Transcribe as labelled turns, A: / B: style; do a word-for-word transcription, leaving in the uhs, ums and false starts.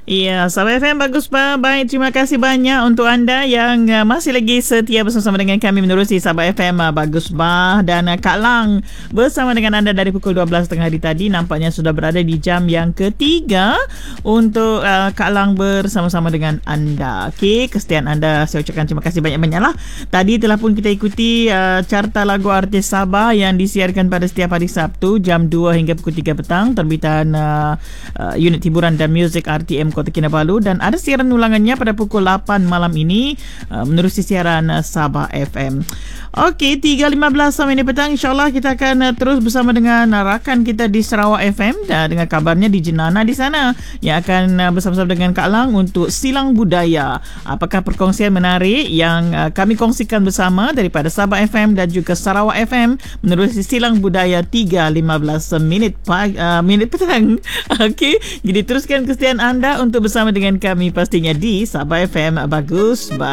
A: Ya, Sabah F M bagus Pak. Baik, terima kasih banyak untuk anda yang uh, masih lagi setia bersama dengan kami menerusi Sabah F M uh, bagus Bah. Dan uh, Kak Lang bersama dengan anda dari pukul dua belas tiga puluh hari tadi. Nampaknya sudah berada di jam yang ketiga untuk uh, Kak Lang bersama-sama dengan anda. Okey, kesetiaan anda saya ucapkan terima kasih banyak-banyak lah. Tadi telah pun kita ikuti uh, carta lagu artis Sabah yang disiarkan pada setiap hari Sabtu jam dua hingga pukul tiga petang, terbitan uh, uh, unit hiburan dan muzik R T M Kota Kinabalu, dan ada siaran ulangannya pada pukul lapan malam ini uh, menerusi siaran uh, Sabah F M. Okey, tiga lima belas sampai ini petang insyaAllah kita akan uh, terus bersama dengan uh, rakan kita di Sarawak F M uh, dengan kabarnya di Jenana di sana yang akan uh, bersama-sama dengan Kak Lang untuk Silang Budaya. Apakah perkongsian menarik yang uh, kami kongsikan bersama daripada Sabah F M dan juga Sarawak F M menerusi Silang Budaya tiga lima belas minit pagi, uh, minit petang. Okey, jadi teruskan kesetiaan anda untuk bersama dengan kami pastinya di Sabah F M bagus. Bye.